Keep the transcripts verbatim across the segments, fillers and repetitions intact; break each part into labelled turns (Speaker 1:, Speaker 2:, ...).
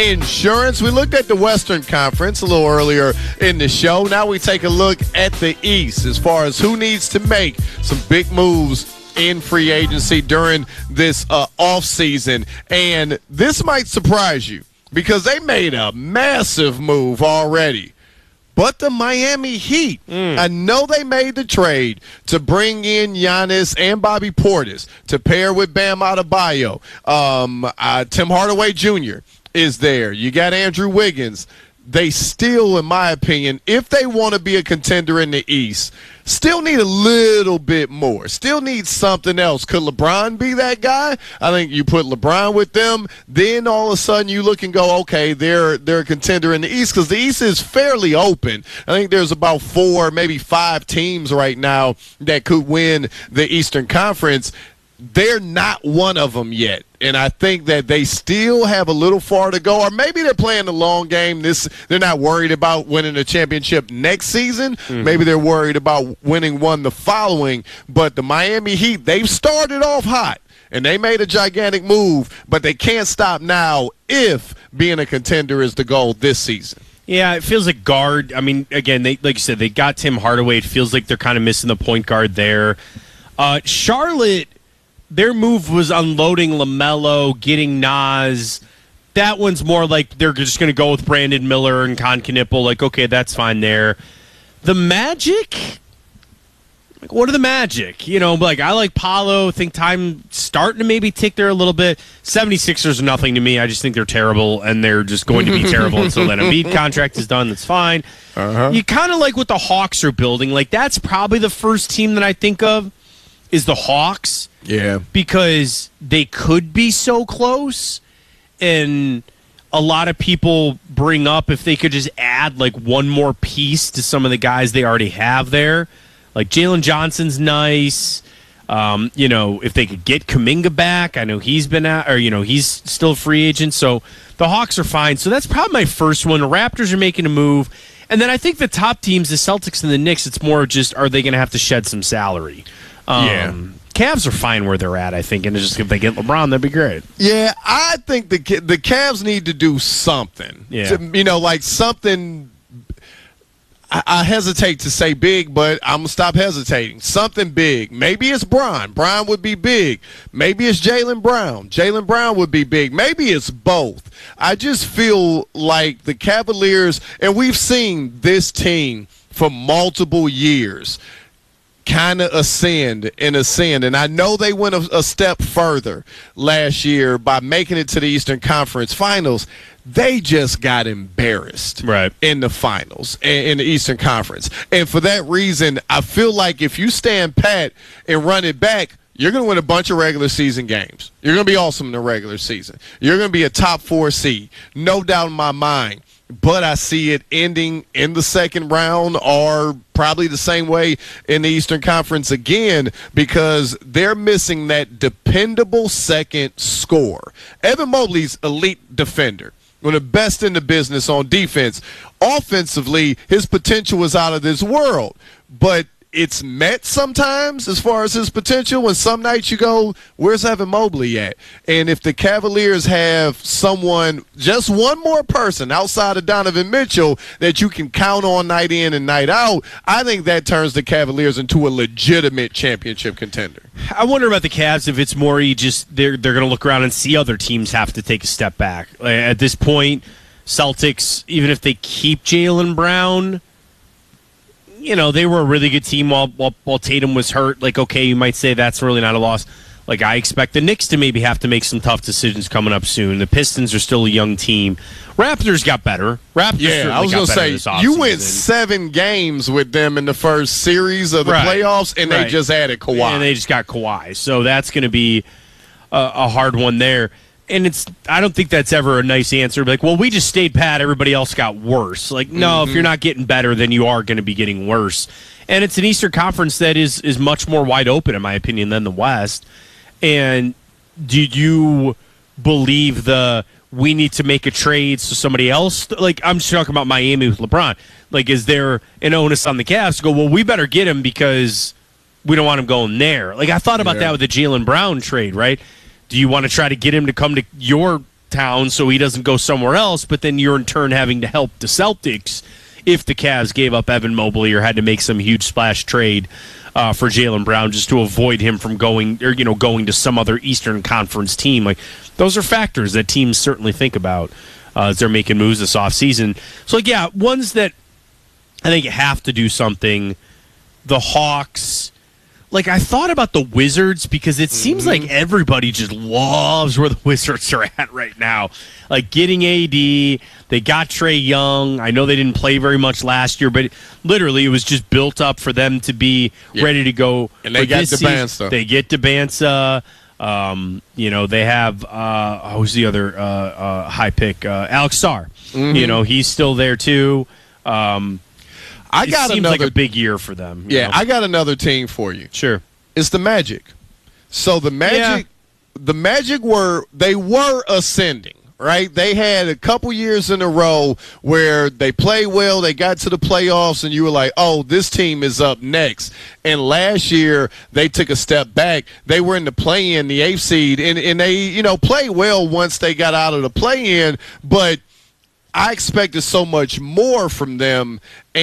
Speaker 1: insurance. We looked at the Western Conference a little earlier in the show. Now we take a look at the East as far as who needs to make some big moves in free agency during this uh, offseason. And this might surprise you because they made a massive move already. But the Miami Heat, mm. I know they made the trade to bring in Giannis and Bobby Portis to pair with Bam Adebayo. Um, uh, Tim Hardaway Junior is there. You got Andrew Wiggins. They still, in my opinion, if they want to be a contender in the East, still need a little bit more. Still need something else. Could LeBron be that guy? I think you put LeBron with them, then all of a sudden you look and go, okay, they're they're a contender in the East because the East is fairly open. I think there's about four, maybe five teams right now that could win the Eastern Conference. They're not one of them yet. And I think that they still have a little far to go. Or maybe they're playing the long game. This They're not worried about winning a championship next season. Mm-hmm. Maybe they're worried about winning one the following. But the Miami Heat, they've started off hot. And they made a gigantic move. But they can't stop now if being a contender is the goal this season.
Speaker 2: Yeah, it feels like guard. I mean, again, they like you said, they got Tim Hardaway. It feels like they're kind of missing the point guard there. Uh, Charlotte... Their move was unloading LaMelo, getting Nas. That one's more like they're just going to go with Brandon Miller and Con Knipple. Like, okay, that's fine there. The Magic? Like, what are the Magic? You know, like, I like Paolo. Think time starting to maybe tick there a little bit. seventy-sixers are nothing to me. I just think they're terrible, and they're just going to be terrible until that Embiid contract is done. That's fine. Uh-huh. You kind of like what the Hawks are building. Like, that's probably the first team that I think of is the Hawks.
Speaker 1: Yeah.
Speaker 2: Because they could be so close, and a lot of people bring up if they could just add like one more piece to some of the guys they already have there. Like Jalen Johnson's nice. Um, you know, if they could get Kuminga back, I know he's been out, or, you know, he's still a free agent. So the Hawks are fine. So that's probably my first one. The Raptors are making a move. And then I think the top teams, the Celtics and the Knicks, it's more just, are they going to have to shed some salary? Um, yeah. Cavs are fine where they're at, I think, and just if they get LeBron, that'd be great.
Speaker 1: Yeah, I think the the Cavs need to do something.
Speaker 2: Yeah.
Speaker 1: To, you know, like something. I, I hesitate to say big, but I'm gonna stop hesitating. Something big. Maybe it's Bron. Bron would be big. Maybe it's Jaylen Brown. Jaylen Brown would be big. Maybe it's both. I just feel like the Cavaliers, and we've seen this team for multiple years, kind of ascend and ascend. And I know they went a, a step further last year by making it to the Eastern Conference Finals. They just got embarrassed
Speaker 2: right.
Speaker 1: in the finals, in, in the Eastern Conference. And for that reason, I feel like if you stand pat and run it back, you're going to win a bunch of regular season games. You're going to be awesome in the regular season. You're going to be a top four seed, no doubt in my mind. But I see it ending in the second round or probably the same way in the Eastern Conference again because they're missing that dependable second scorer. Evan Mobley's elite defender, one of the best in the business on defense. Offensively, his potential is out of this world. But it's met sometimes as far as his potential, and some nights you go, where's Evan Mobley at? And if the Cavaliers have someone, just one more person outside of Donovan Mitchell that you can count on night in and night out, I think that turns the Cavaliers into a legitimate championship contender.
Speaker 2: I wonder about the Cavs if it's more just they're, they're going to look around and see other teams have to take a step back. At this point, Celtics, even if they keep Jaylen Brown, you know, they were a really good team while, while while Tatum was hurt. Like, okay, you might say that's really not a loss. Like, I expect the Knicks to maybe have to make some tough decisions coming up soon. The Pistons are still a young team. Raptors got better. Raptors
Speaker 1: yeah, I was going to say, you went seven games with them in the first series of the
Speaker 2: right.
Speaker 1: playoffs, and
Speaker 2: right.
Speaker 1: they just added Kawhi.
Speaker 2: And they just got Kawhi. So that's going to be a, a hard one there. And it's I don't think that's ever a nice answer. Like, well, we just stayed pat. Everybody else got worse. Like, no, mm-hmm. if you're not getting better, then you are going to be getting worse. And it's an Eastern Conference that is is much more wide open, in my opinion, than the West. And do you believe the we need to make a trade so somebody else? Like, I'm just talking about Miami with LeBron. Like, is there an onus on the Cavs to go, well, we better get him because we don't want him going there? Like, I thought about yeah. that with the Jaylen Brown trade, right? Do you want to try to get him to come to your town so he doesn't go somewhere else, but then you're in turn having to help the Celtics if the Cavs gave up Evan Mobley or had to make some huge splash trade uh, for Jaylen Brown just to avoid him from going or you know going to some other Eastern Conference team. Like those are factors that teams certainly think about uh, as they're making moves this offseason. So like yeah, ones that I think have to do something. The Hawks. Like, I thought about the Wizards because it seems mm-hmm. like everybody just loves where the Wizards are at right now. Like, getting A D, they got Trae Young. I know they didn't play very much last year, but literally it was just built up for them to be yeah. ready to go.
Speaker 1: And they got Debansa.
Speaker 2: They get Debansa. Um, you know, they have, uh, who's the other uh, uh, high pick? Uh, Alex Sarr. Mm-hmm. You know, he's still there, too. Um
Speaker 1: I got
Speaker 2: it seems
Speaker 1: another
Speaker 2: like a big year for them.
Speaker 1: Yeah,
Speaker 2: know?
Speaker 1: I got another team for you.
Speaker 2: Sure,
Speaker 1: it's the Magic. So the Magic, yeah. the Magic were they were ascending, right? They had a couple years in a row where they played well, they got to the playoffs, and you were like, "Oh, this team is up next." And last year they took a step back. They were in the play-in, the eighth seed, and and they you know played well once they got out of the play-in, but I expected so much more from them,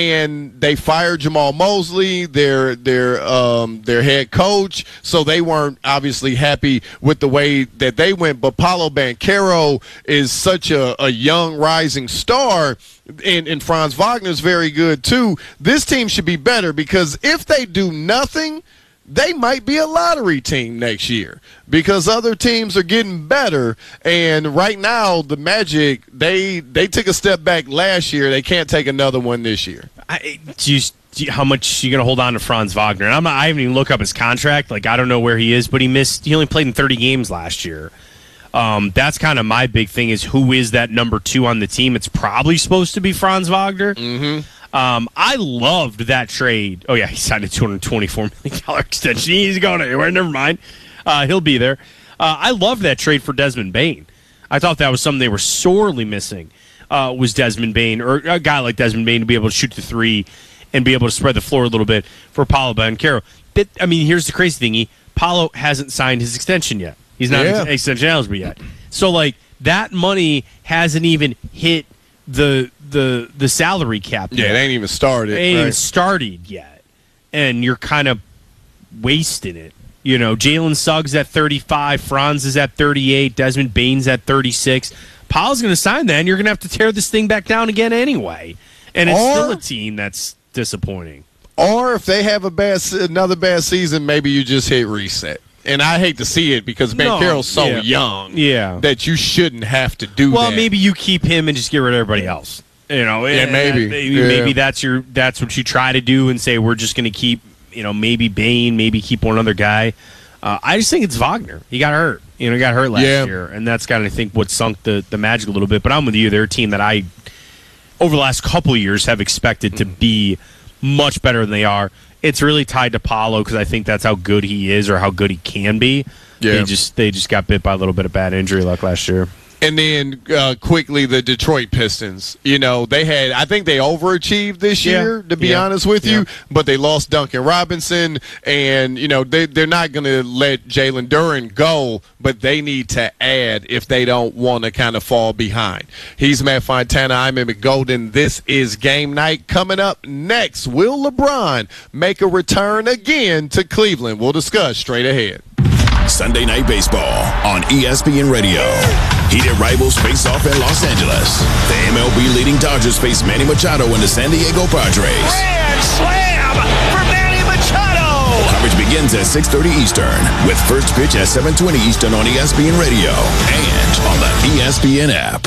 Speaker 1: and they fired Jamal Mosley, their their um, their head coach, so they weren't obviously happy with the way that they went. But Paolo Banchero is such a, a young rising star, and, and Franz Wagner's very good too. This team should be better because if they do nothing, they might be a lottery team next year because other teams are getting better. And right now, the Magic, they they took a step back last year. They can't take another one this year.
Speaker 2: I, do you, do you, how much you going to hold on to Franz Wagner? And I'm not, I haven't even looked up his contract. Like, I don't know where he is, but he missed. He only played in thirty games last year. Um, that's kind of my big thing is who is that number two on the team? It's probably supposed to be Franz Wagner.
Speaker 1: Mm-hmm.
Speaker 2: Um, I loved that trade. Oh, yeah, he signed a two hundred twenty-four million dollars extension. He's going anywhere. Never mind. Uh, he'll be there. Uh, I loved that trade for Desmond Bane. I thought that was something they were sorely missing, uh, was Desmond Bane, or a guy like Desmond Bane to be able to shoot the three and be able to spread the floor a little bit for Paolo Banchero. But, I mean, here's the crazy thing. He, Paolo hasn't signed his extension yet. He's not
Speaker 1: yeah.
Speaker 2: extension eligible yet. So, like, that money hasn't even hit the the the salary cap yet.
Speaker 1: Yeah, it ain't even started.
Speaker 2: It ain't
Speaker 1: right?
Speaker 2: even started yet. And you're kind of wasting it. You know, Jalen Suggs at thirty-five, Franz is at thirty-eight, Desmond Bane's at thirty-six. Paul's going to sign that, and you're going to have to tear this thing back down again anyway. And it's
Speaker 1: or,
Speaker 2: still a team that's disappointing.
Speaker 1: Or if they have a bad another bad season, maybe you just hit reset. And I hate to see it because Banchero's
Speaker 2: no,
Speaker 1: so
Speaker 2: yeah.
Speaker 1: young
Speaker 2: yeah.
Speaker 1: that you shouldn't have to do
Speaker 2: well,
Speaker 1: that.
Speaker 2: Well, maybe you keep him and just get rid of everybody else. You know,
Speaker 1: yeah, maybe.
Speaker 2: That,
Speaker 1: yeah.
Speaker 2: Maybe that's your that's what you try to do and say we're just going to keep, you know, maybe Bane, maybe keep one other guy. Uh, I just think it's Wagner. He got hurt. You know, he got hurt last
Speaker 1: yeah.
Speaker 2: year, and that's kind of I think what sunk the the Magic a little bit. But I'm with you. They're a team that I, over the last couple of years, have expected to be much better than they are. It's really tied to Paolo because I think that's how good he is or how good he can be.
Speaker 1: Yeah.
Speaker 2: They just they just got bit by a little bit of bad injury luck last year.
Speaker 1: And then uh, quickly, the Detroit Pistons. You know, they had, I think they overachieved this
Speaker 2: yeah.
Speaker 1: year, to be
Speaker 2: yeah.
Speaker 1: honest with
Speaker 2: yeah.
Speaker 1: you, but they lost Duncan Robinson. And, you know, they, they're not going to let Jalen Duren go, but they need to add if they don't want to kind of fall behind. He's Matt Fontana. I'm Emmett Golden. This is Game Night. Coming up next, will LeBron make a return again to Cleveland? We'll discuss straight ahead.
Speaker 3: Sunday Night Baseball on E S P N Radio. Heated rivals face off in Los Angeles. The M L B leading Dodgers face Manny Machado and the San Diego Padres.
Speaker 4: Grand slam for Manny Machado.
Speaker 3: Coverage begins at six thirty Eastern with first pitch at seven twenty Eastern on E S P N Radio and on the E S P N app.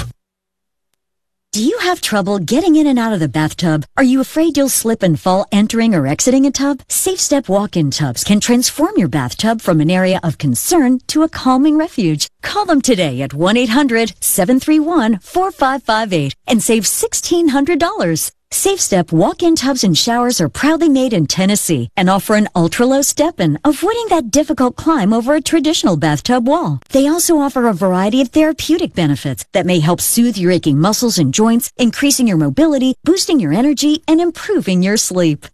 Speaker 5: Do you have trouble getting in and out of the bathtub? Are you afraid you'll slip and fall entering or exiting a tub? SafeStep walk-in tubs can transform your bathtub from an area of concern to a calming refuge. Call them today at one eight hundred seven three one four five five eight and save sixteen hundred dollars. SafeStep walk-in tubs and showers are proudly made in Tennessee and offer an ultra-low step-in, avoiding that difficult climb over a traditional bathtub wall. They also offer a variety of therapeutic benefits that may help soothe your aching muscles and joints, increasing your mobility, boosting your energy, and improving your sleep.